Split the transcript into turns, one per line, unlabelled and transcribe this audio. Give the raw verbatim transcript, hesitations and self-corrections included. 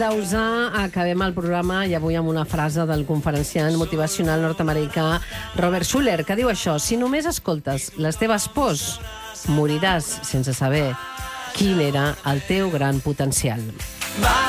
Pausa, acabem el programa i avui amb una frase del conferenciant motivacional nord-americà Robert Schuller, que diu això: si només escoltes les teves pors, moriràs sense saber quin era el teu gran potencial.